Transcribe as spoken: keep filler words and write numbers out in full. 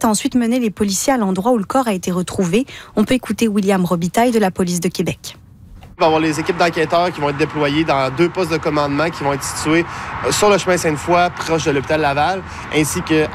ensuite mené les policiers à l'endroit où le corps a été retrouvé. On peut écouter William Robitaille de la police de Québec. Il va y avoir les équipes d'enquêteurs qui vont être déployées dans deux postes de commandement qui vont être situés sur le chemin Sainte-Foy, proche de l'hôpital Laval, ainsi que